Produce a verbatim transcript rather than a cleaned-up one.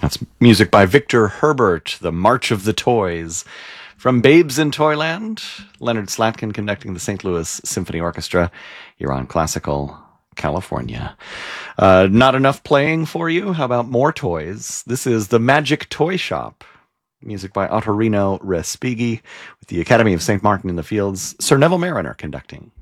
That's music by Victor Herbert, The March of the Toys. From Babes in Toyland, Leonard Slatkin conducting the Saint Louis Symphony Orchestra. You're on Classical California. Uh, not enough playing for you? How about more toys? This is The Magic Toy Shop. Music by Ottorino Respighi, with the Academy of Saint Martin in the Fields, Sir Neville Mariner conducting.